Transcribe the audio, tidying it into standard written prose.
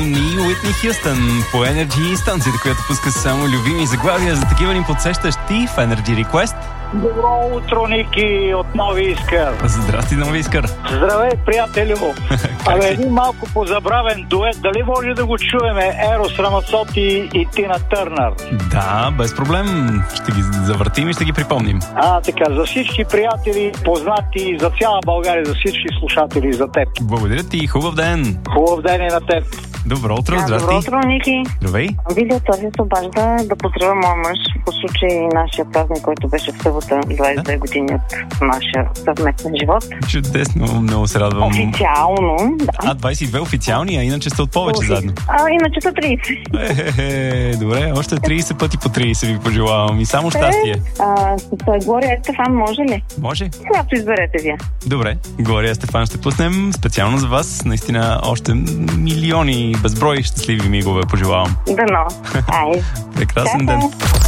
Артън и Уитни Хюстън по Energy, станцията, която пуска само любими заглавия. За такива ни подсещаш ти в Energy Request. Добро утро, Ники, от Нови Искър. Здрасти, Нови Искър. Здравей, приятелю. Един малко позабравен дует. Дали може да го чуеме? Ерос Рамацоти и Тина Търнър. Да, без проблем. Ще ги завъртим и ще ги припомним. Така, за всички приятели, познати, за цяла България, за всички слушатели, за теб. Благодаря ти, хубав ден. Хубав ден и на теб. Добро утро, здрасти. Добро утро, Ники. Здравей. Видеото се обажда да поздравя моя мъж по случай нашия празник, който беше в събота, 22 години от нашия съвместен живот. Чудесно, много се радвам. Официално, да. 22 официални, а иначе сте от повече заедно. Иначе са 30. Добре, още 30 пъти по 30 ви пожелавам и само щастие. С Глория Стефан може ли? Може. Която изберете вие. Добре, Глория Стефан ще пуснем специално за вас. Наистина още милиони безброй щастливи мигове пожелавам. Дано. Прекрасен ден.